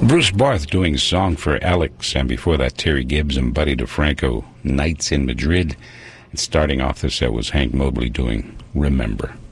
Bruce Barth doing Song for Alex, and before that Terry Gibbs and Buddy DeFranco, Nights in Madrid. And starting off the set was Hank Mobley doing Remember.